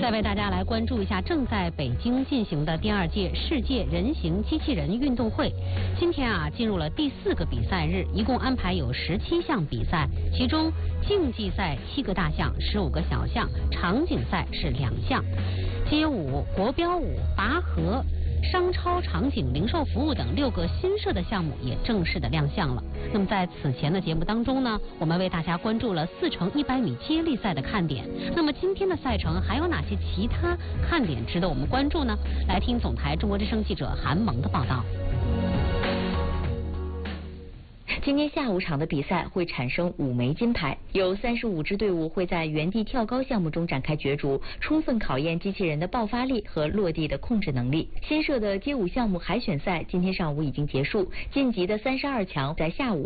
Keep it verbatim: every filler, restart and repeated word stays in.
再为大家来关注一下正在北京进行的第二届世界人形机器人运动会。今天啊，进入了第四个比赛日，一共安排有十七项比赛，其中竞技赛七个大项，十五个小项，场景赛是两项。街舞、国标舞、拔河、商超场景零售服务等六个新设的项目也正式的亮相了。那么在此前的节目当中呢，我们为大家关注了四乘一百米接力赛的看点。那么今天的赛程还有哪些其他看点值得我们关注呢？来听总台中国之声记者韩萌的报道。 今天下午场的比赛会产生五枚金牌，有三十五支队伍会在原地跳高项目中展开角逐，充分考验机器人的爆发力和落地的控制能力。新设的街舞项目海选赛今天上午已经结束，晋级的三十二强在下午